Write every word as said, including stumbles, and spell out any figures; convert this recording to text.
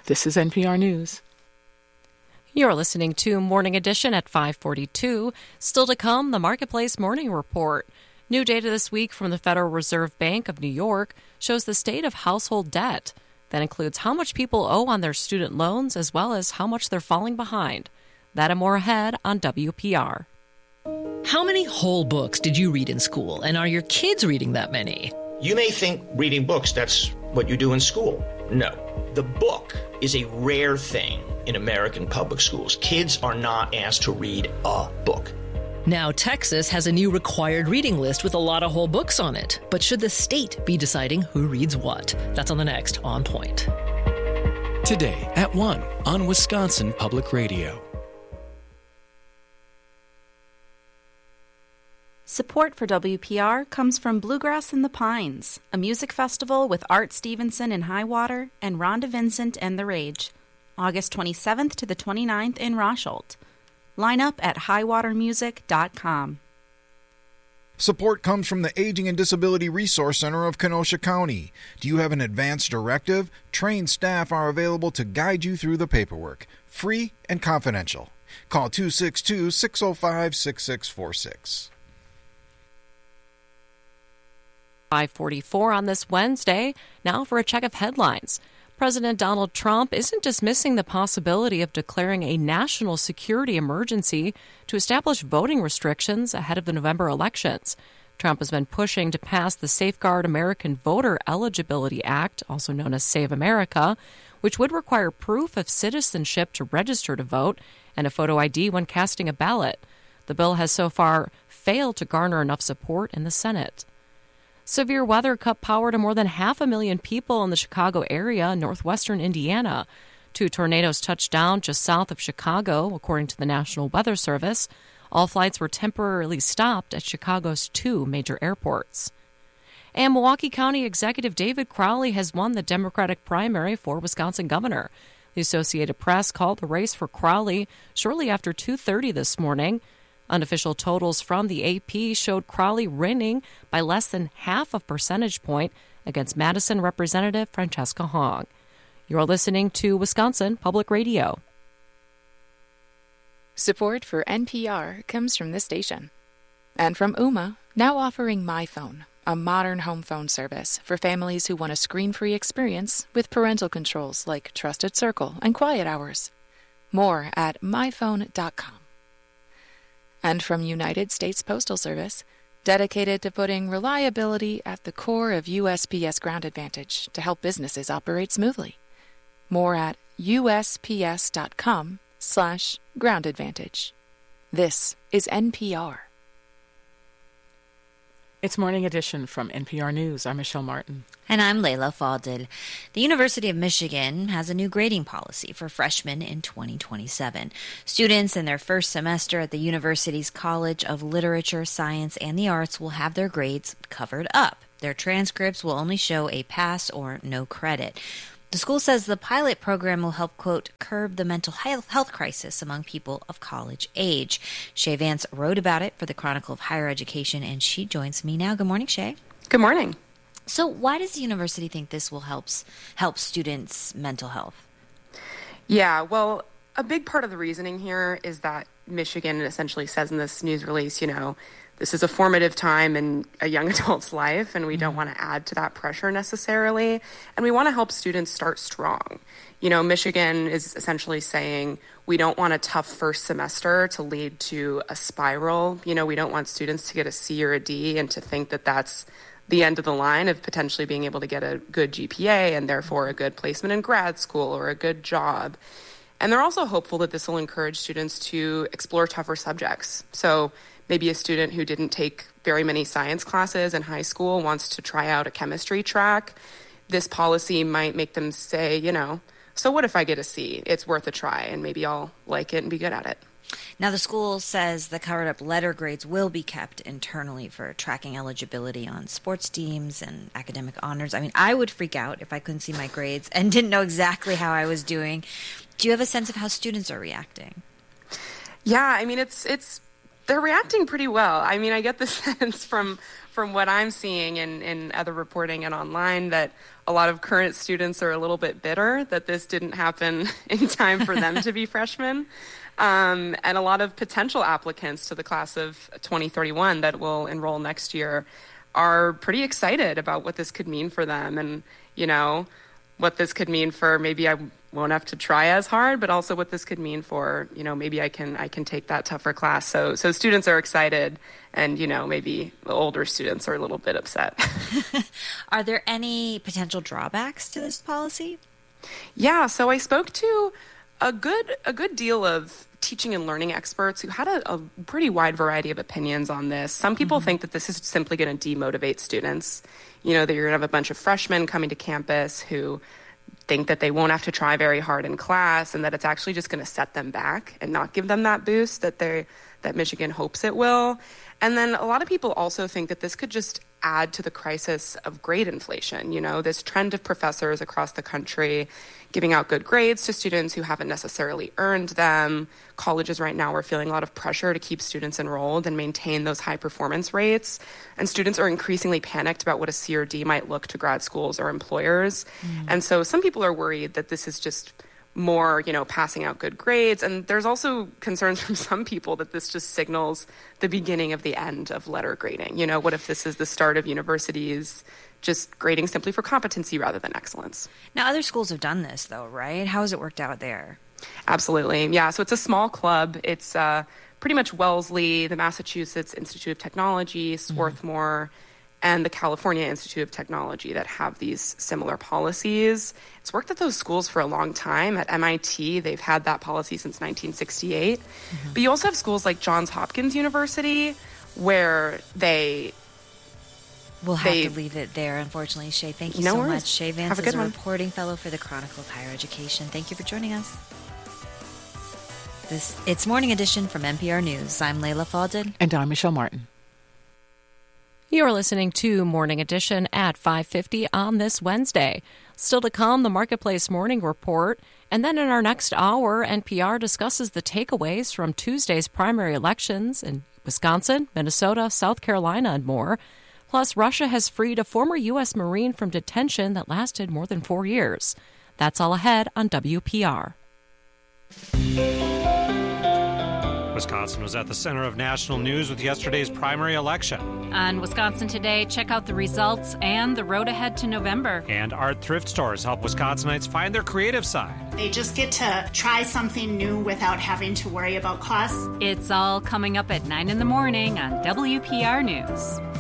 This is N P R News. You're listening to Morning Edition at five forty-two. Still to come, the Marketplace Morning Report. New data this week from the Federal Reserve Bank of New York shows the state of household debt. That includes how much people owe on their student loans as well as how much they're falling behind. That and more ahead on W P R. How many whole books did you read in school, and are your kids reading that many? You may think reading books, that's what you do in school. No. The book is a rare thing in American public schools. Kids are not asked to read a book. Now, Texas has a new required reading list with a lot of whole books on it. But should the state be deciding who reads what? That's on the next On Point. Today at one on Wisconsin Public Radio. Support for W P R comes from Bluegrass in the Pines, a music festival with Art Stevenson in Highwater and Rhonda Vincent and The Rage, August twenty-seventh to the twenty-ninth in Rosholt. Line up at highwater music dot com. Support comes from the Aging and Disability Resource Center of Kenosha County. Do you have an advance directive? Trained staff are available to guide you through the paperwork. Free and confidential. Call two six two, six zero five, six six four six. five forty-four on this Wednesday. Now for a check of headlines. President Donald Trump isn't dismissing the possibility of declaring a national security emergency to establish voting restrictions ahead of the November elections. Trump has been pushing to pass the Safeguard American Voter Eligibility Act, also known as Save America, which would require proof of citizenship to register to vote and a photo I D when casting a ballot. The bill has so far failed to garner enough support in the Senate. Severe weather cut power to more than half a million people in the Chicago area and northwestern Indiana. Two tornadoes touched down just south of Chicago, according to the National Weather Service. All flights were temporarily stopped at Chicago's two major airports. And Milwaukee County Executive David Crowley has won the Democratic primary for Wisconsin governor. The Associated Press called the race for Crowley shortly after two thirty this morning. Unofficial totals from the A P showed Crowley winning by less than half a percentage point against Madison Representative Francesca Hong. You're listening to Wisconsin Public Radio. Support for N P R comes from this station. And from Ooma, now offering MyPhone, a modern home phone service for families who want a screen-free experience with parental controls like Trusted Circle and Quiet Hours. More at my phone dot com. And from United States Postal Service, dedicated to putting reliability at the core of U S P S Ground Advantage to help businesses operate smoothly. More at U S P S dot com slash ground advantage. This is N P R. It's Morning Edition from N P R News. I'm Michelle Martin. And I'm Layla Fadel. The University of Michigan has a new grading policy for freshmen in twenty twenty-seven. Students in their first semester at the university's College of Literature, Science, and the Arts will have their grades covered up. Their transcripts will only show a pass or no credit. The school says the pilot program will help, quote, curb the mental health crisis among people of college age. Shay Vance wrote about it for the Chronicle of Higher Education, and she joins me now. Good morning, Shay. Good morning. So why does the university think this will help, help students' mental health? Yeah, well, a big part of the reasoning here is that Michigan essentially says in this news release, you know, this is a formative time in a young adult's life, and we don't want to add to that pressure necessarily. And we want to help students start strong. You know, Michigan is essentially saying we don't want a tough first semester to lead to a spiral. You know, we don't want students to get a C or a D and to think that that's the end of the line of potentially being able to get a good G P A and therefore a good placement in grad school or a good job. And they're also hopeful that this will encourage students to explore tougher subjects. So maybe a student who didn't take very many science classes in high school wants to try out a chemistry track. This policy might make them say, you know, so what if I get a C? It's worth a try, and maybe I'll like it and be good at it. Now, the school says the covered-up letter grades will be kept internally for tracking eligibility on sports teams and academic honors. I mean, I would freak out if I couldn't see my grades and didn't know exactly how I was doing. Do you have a sense of how students are reacting? Yeah, I mean, it's it's they're reacting pretty well. I mean, I get the sense from from what I'm seeing in, in other reporting and online, that a lot of current students are a little bit bitter that this didn't happen in time for them to be freshmen. Um, and a lot of potential applicants to the class of twenty thirty-one that will enroll next year are pretty excited about what this could mean for them, and, you know, what this could mean for maybe I won't have to try as hard, but also what this could mean for, you know, maybe I can I can take that tougher class. So so students are excited, and, you know, maybe the older students are a little bit upset. Are there any potential drawbacks to this policy? Yeah, so I spoke to a good a good deal of teaching and learning experts who had a, a pretty wide variety of opinions on this. Some people mm-hmm. think that this is simply going to demotivate students. You know, that you're going to have a bunch of freshmen coming to campus who think that they won't have to try very hard in class, and that it's actually just going to set them back and not give them that boost that they that Michigan hopes it will. And then a lot of people also think that this could just add to the crisis of grade inflation. You know, this trend of professors across the country giving out good grades to students who haven't necessarily earned them. Colleges right now are feeling a lot of pressure to keep students enrolled and maintain those high performance rates. And students are increasingly panicked about what a C or D might look to grad schools or employers. Mm. And so some people are worried that this is just more, you know, passing out good grades. And there's also concerns from some people that this just signals the beginning of the end of letter grading. You know, what if this is the start of universities just grading simply for competency rather than excellence? Now, other schools have done this, though, right? How has it worked out there? Absolutely. Yeah, so it's a small club. It's uh, pretty much Wellesley, the Massachusetts Institute of Technology, Swarthmore, mm-hmm. and the California Institute of Technology that have these similar policies. It's worked at those schools for a long time. At M I T, they've had that policy since nineteen sixty-eight. Mm-hmm. But you also have schools like Johns Hopkins University, where they... We'll have they, to leave it there, unfortunately. Shay, thank you no so worries. much. Shay Vance have a is good a one. reporting fellow for the Chronicle of Higher Education. Thank you for joining us. This It's Morning Edition from N P R News. I'm Layla Faldin. And I'm Michelle Martin. You're listening to Morning Edition at five fifty on this Wednesday. Still to come, the Marketplace Morning Report. And then in our next hour, N P R discusses the takeaways from Tuesday's primary elections in Wisconsin, Minnesota, South Carolina, and more. Plus, Russia has freed a former U S Marine from detention that lasted more than four years. That's all ahead on W P R. Wisconsin was at the center of national news with yesterday's primary election. On Wisconsin Today, check out the results and the road ahead to November. And art thrift stores help Wisconsinites find their creative side. They just get to try something new without having to worry about costs. It's all coming up at nine in the morning on W P R News.